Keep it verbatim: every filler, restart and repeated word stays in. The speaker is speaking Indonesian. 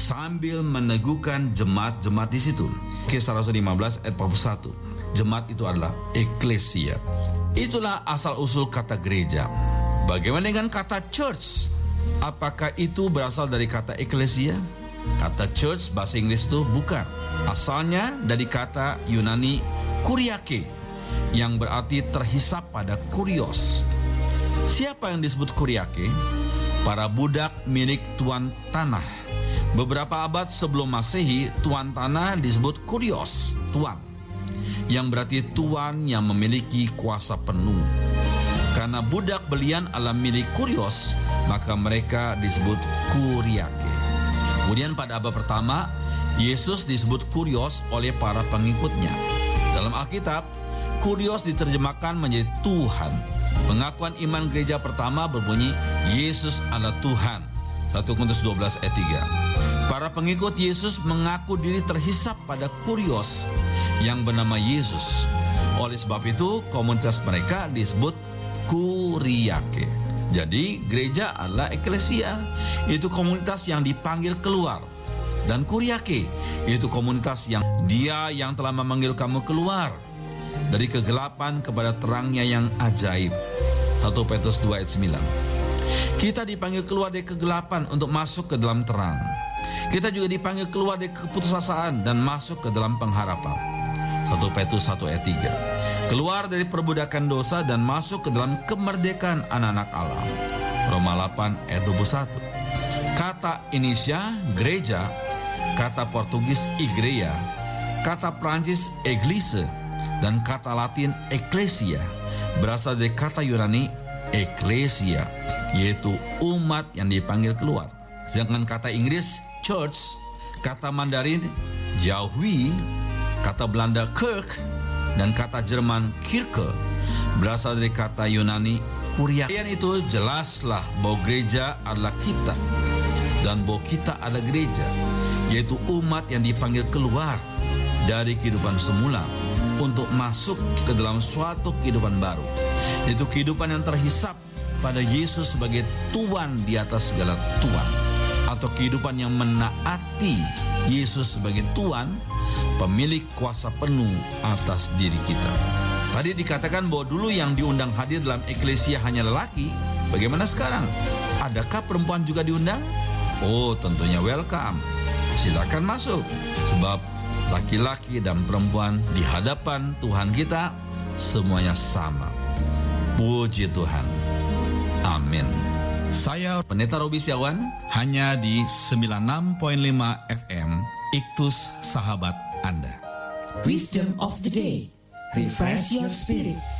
sambil meneguhkan jemaat-jemaat di situ. Kisah Rasul lima belas ayat empat puluh satu. Jemaat itu adalah eklesia. Itulah asal-usul kata gereja. Bagaimana dengan kata church? Apakah itu berasal dari kata eklesia? Kata church bahasa Inggris itu bukan. Asalnya dari kata Yunani kuriake, yang berarti terhisap pada kurios. Siapa yang disebut kuriake? Para budak milik tuan tanah. Beberapa abad sebelum Masehi, tuan tanah disebut kurios, tuan, yang berarti tuan yang memiliki kuasa penuh. Karena budak belian adalah milik kurios, maka mereka disebut kuriake. Kemudian pada abad pertama, Yesus disebut kurios oleh para pengikutnya. Dalam Alkitab, kurios diterjemahkan menjadi Tuhan. Pengakuan iman gereja pertama berbunyi, Yesus adalah Tuhan. satu Korintus dua belas ayat tiga. Para pengikut Yesus mengaku diri terhisap pada kurios yang bernama Yesus. Oleh sebab itu, komunitas mereka disebut kuriake. Jadi, gereja adalah eklesia. Itu komunitas yang dipanggil keluar. Dan kuriake, itu komunitas yang dia yang telah memanggil kamu keluar dari kegelapan kepada terangnya yang ajaib. satu Petrus dua ayat sembilan. Kita dipanggil keluar dari kegelapan untuk masuk ke dalam terang. Kita juga dipanggil keluar dari keputusasaan dan masuk ke dalam pengharapan. satu Petrus satu ayat tiga. Keluar dari perbudakan dosa dan masuk ke dalam kemerdekaan anak-anak Allah. Roma delapan ayat dua puluh satu. Kata Indonesia gereja, kata Portugis igreja, kata Prancis eglise, dan kata Latin ecclesia berasal dari kata Yunani ecclesia, yaitu umat yang dipanggil keluar. Sedangkan kata Inggris church, kata Mandarin Jiahui, kata Belanda Kerk, dan kata Jerman Kirche berasal dari kata Yunani kuriake. Yang itu jelaslah bahwa gereja adalah kita dan bahwa kita adalah gereja, yaitu umat yang dipanggil keluar dari kehidupan semula untuk masuk ke dalam suatu kehidupan baru, yaitu kehidupan yang terhisap pada Yesus sebagai Tuhan di atas segala Tuhan, atau kehidupan yang menaati Yesus sebagai Tuhan, pemilik kuasa penuh atas diri kita. Tadi dikatakan bahwa dulu yang diundang hadir dalam eklesia hanya lelaki. Bagaimana sekarang? Adakah perempuan juga diundang? Oh, tentunya welcome. Silakan masuk. Sebab laki-laki dan perempuan di hadapan Tuhan kita semuanya sama. Puji Tuhan. Amin. Saya Pendeta Robi Setiawan, hanya di sembilan puluh enam koma lima F M Iktus Sahabat Anda. Wisdom of the day. Refresh your spirit.